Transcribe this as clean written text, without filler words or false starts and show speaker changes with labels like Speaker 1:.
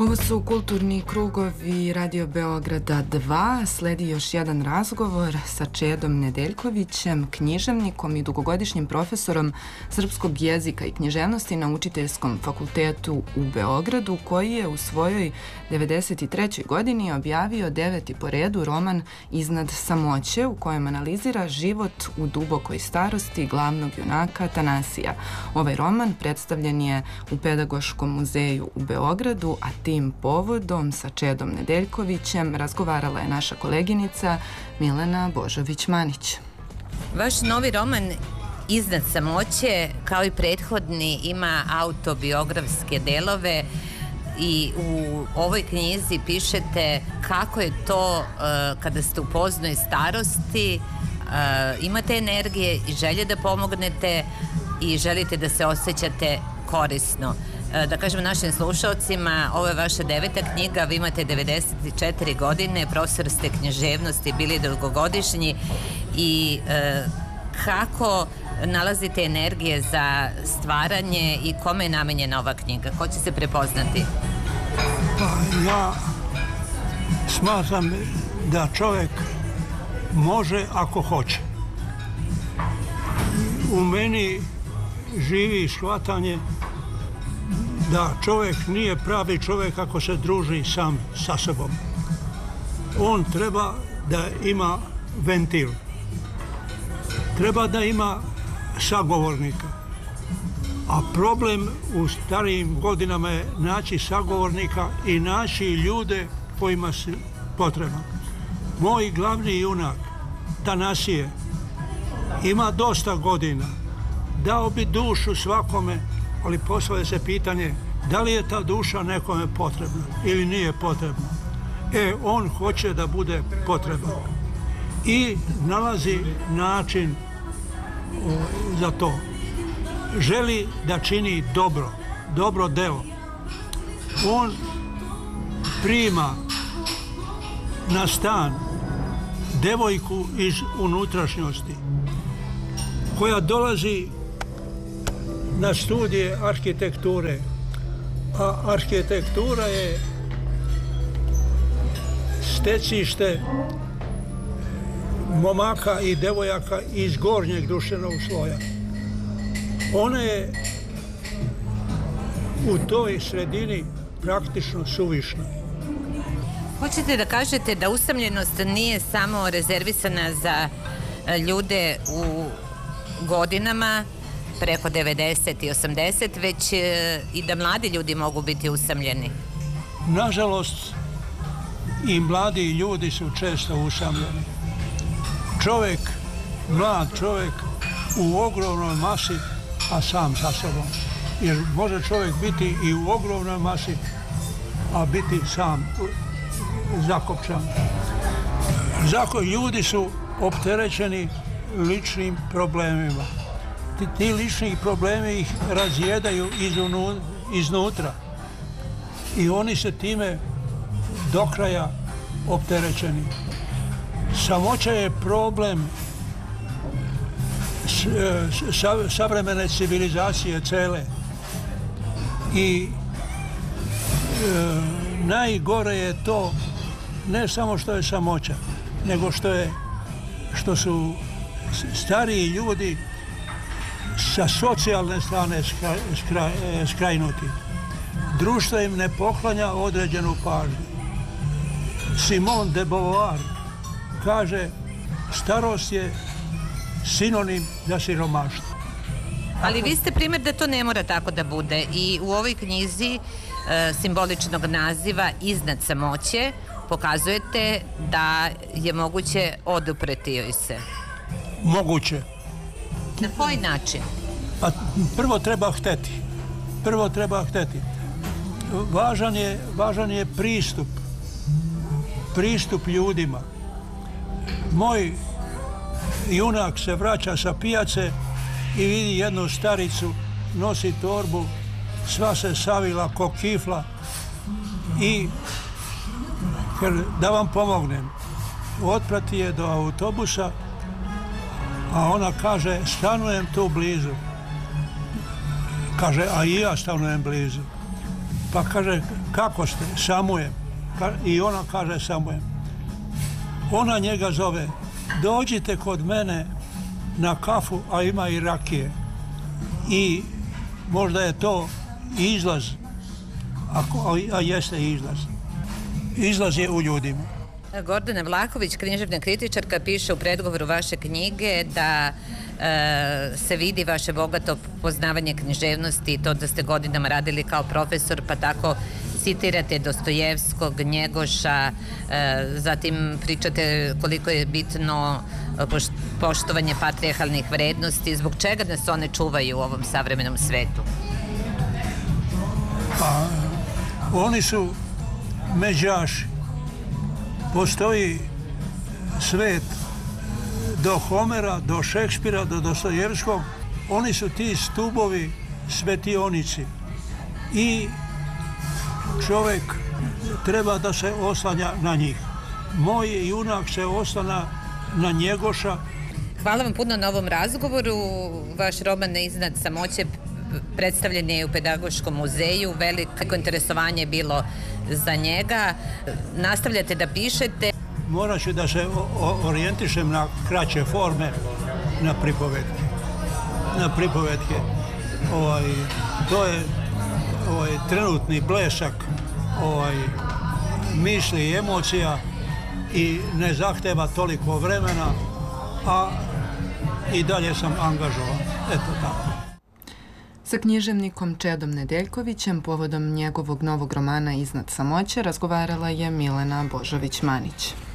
Speaker 1: Ovo su kulturni krugovi Radio Beograda 2. Sledi još jedan razgovor sa Čedom Nedeljkovićem, književnikom i dugogodišnjim profesorom srpskog jezika i književnosti na Učiteljskom fakultetu u Beogradu, koji je u svojoj 93. godini objavio 9. po redu roman Iznad samoće, u kojem analizira život u dubokoj starosti glavnog junaka Tanasija. Ovaj roman predstavljen je u Pedagoškom muzeju u Beogradu, a tim povodom sa Čedom Nedeljkovićem razgovarala je naša koleginica Milena Božović-Manić.
Speaker 2: Vaš novi roman Iznad samoće, kao i prethodni, ima autobiografske delove i u ovoj knjizi pišete kako je to kada ste u poznoj starosti, imate energije i želje da pomognete i želite da se osjećate korisno. Da kažem našim slušalcima, ovo je vaša 9. knjiga, vi imate 94 godine, profesor ste književnosti, bili dugogodišnji i kako nalazite energije za stvaranje i kome je namenjena ova knjiga? Ko će se prepoznati?
Speaker 3: Pa ja smatram da čovjek može ako hoće. U meni živi shvatanje da čovjek nije pravi čovjek ako se druži sam sa sobom. On treba da ima ventil. Treba da ima sagovornika. A problem u starijim godinama je naći sagovornika i naći ljude kojima se potreba. Moj glavni junak, Tanasije, ima dosta godina. Dao bi dušu svakome, ali postavlja se pitanje da li je ta duša nekome potrebna ili nije potrebna. On hoće da bude potreban i nalazi način za to. Želi da čini dobro delo. On prima na stan devojku iz unutrašnjosti koja dolazi na studije arhitekture, a arhitektura je stecište momaka i devojaka iz gornjeg društvenog sloja. Ona je u toj sredini praktično suvišna.
Speaker 2: Hoćete da kažete da usamljenost nije samo rezervisana za ljude u godinama preko 90 i 80, već i da mladi ljudi mogu biti usamljeni?
Speaker 3: Nažalost, i mladi ljudi su često usamljeni. Mlad čovjek u ogromnoj masi, a sam sa sobom. Jer može čovjek biti i u ogromnoj masi, a biti sam zakopčan. Ljudi su opterećeni ličnim problemima. Ti lični problemi ih razjedaju iznutra i oni se time do kraja opterećeni. Samoća je problem savremene civilizacije cele i najgore je to ne samo što je samoća, nego što su stariji ljudi sa socijalne strane skrajnuti. Društvo im ne poklanja određenu pažnju. Simone de Beauvoir kaže starost je sinonim za siromaštvo.
Speaker 2: Ali vi ste primjer da to ne mora tako da bude i u ovoj knjizi simboličnog naziva Iznad samoće pokazujete da je moguće odupreti joj se.
Speaker 3: Moguće.
Speaker 2: Na koji način?
Speaker 3: Pa prvo treba hteti. Važan je pristup ljudima. Moj junak se vraća sa pijace i vidi jednu staricu, nosi torbu, sva se savila ko kifla i da vam pomognem. Otprati je do autobusa, a ona kaže stanujem tu blizu. Kaže, a i ja stanujem blizu. Pa kaže, kako ste? Samujem. I ona kaže Samujem. Ona njega zove, dođite kod mene na kafu, a ima i rakije. I možda je to izlaz, a jeste izlaz. Izlaz je u ljudima.
Speaker 2: Gordana Vlahović, književna kritičarka, piše u predgovoru vaše knjige da se vidi vaše bogato poznavanje književnosti i to da ste godinama radili kao profesor, pa tako citirate Dostojevskog, Njegoša, zatim pričate koliko je bitno poštovanje patrijarhalnih vrednosti. Zbog čega nas one čuvaju u ovom savremenom svetu?
Speaker 3: Pa, oni su međaši. Postoji svet do Homera, do Šekspira, do Dostojevskog. Oni su ti stubovi svetionici. I čovjek treba da se oslanja na njih. Moj junak se oslanja na Njegoša.
Speaker 2: Hvala vam puno na ovom razgovoru. Vaš roman Iznad samoće predstavljen je u Pedagoškom muzeju. Veliko interesovanje je bilo za njega. Nastavljate da pišete.
Speaker 3: Morat ću da se orijentišem na kraće forme, na pripovetke. To je trenutni blesak misli i emocija i ne zahteva toliko vremena, a i dalje sam angažovan. Eto tako.
Speaker 1: Sa književnikom Čedom Nedeljkovićem povodom njegovog novog romana Iznad samoće razgovarala je Milena Božović-Manić.